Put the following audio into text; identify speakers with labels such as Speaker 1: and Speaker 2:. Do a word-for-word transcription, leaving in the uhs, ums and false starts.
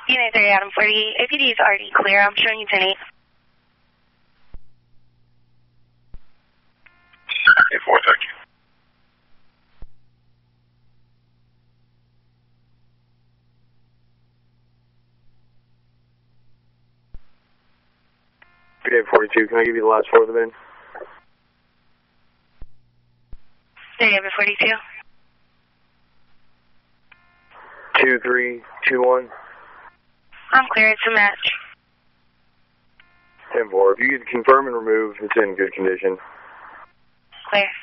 Speaker 1: Unit three, Adam forty. A P D is already clear. I'm showing you ten eight.
Speaker 2: eight four, thank you.
Speaker 3: eight forty-two, can I give you the last four of the bin?
Speaker 1: David forty-two.
Speaker 3: two three two one.
Speaker 1: I'm clear. It's a match.
Speaker 3: ten four. If you could confirm and remove, it's in good condition.
Speaker 1: Clear.